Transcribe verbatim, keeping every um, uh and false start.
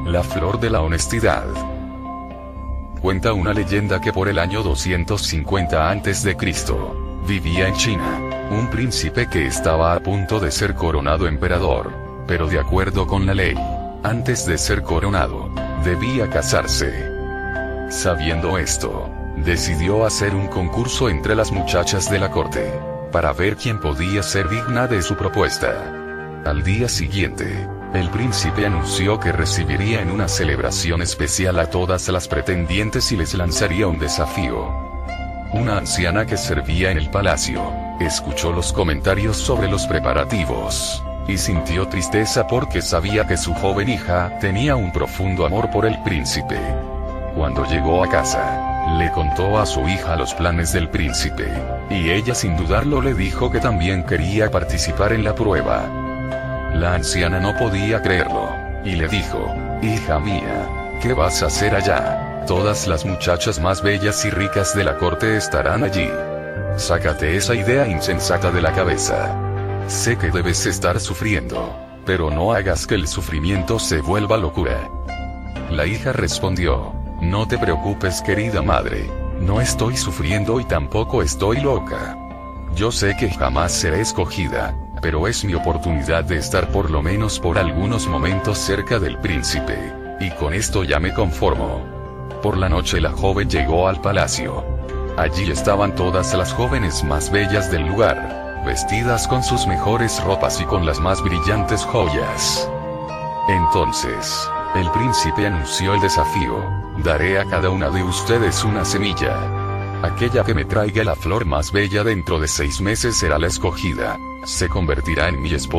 La flor de la honestidad. Cuenta una leyenda que por el año doscientos cincuenta antes de Cristo, vivía en China, un príncipe que estaba a punto de ser coronado emperador, pero de acuerdo con la ley, antes de ser coronado, debía casarse. Sabiendo esto, decidió hacer un concurso entre las muchachas de la corte, para ver quién podía ser digna de su propuesta. Al día siguiente, el príncipe anunció que recibiría en una celebración especial a todas las pretendientes y les lanzaría un desafío. Una anciana que servía en el palacio, escuchó los comentarios sobre los preparativos, y sintió tristeza porque sabía que su joven hija tenía un profundo amor por el príncipe. Cuando llegó a casa, le contó a su hija los planes del príncipe, y ella sin dudarlo le dijo que también quería participar en la prueba. La anciana no podía creerlo, y le dijo: hija mía, ¿qué vas a hacer allá? Todas las muchachas más bellas y ricas de la corte estarán allí. Sácate esa idea insensata de la cabeza. Sé que debes estar sufriendo, pero no hagas que el sufrimiento se vuelva locura. La hija respondió: no te preocupes, querida madre, no estoy sufriendo y tampoco estoy loca. Yo sé que jamás seré escogida, pero es mi oportunidad de estar por lo menos por algunos momentos cerca del príncipe, y con esto ya me conformo. Por la noche la joven llegó al palacio. Allí estaban todas las jóvenes más bellas del lugar, vestidas con sus mejores ropas y con las más brillantes joyas. Entonces, el príncipe anunció el desafío: daré a cada una de ustedes una semilla. Aquella que me traiga la flor más bella dentro de seis meses será la escogida, se convertirá en mi esposa.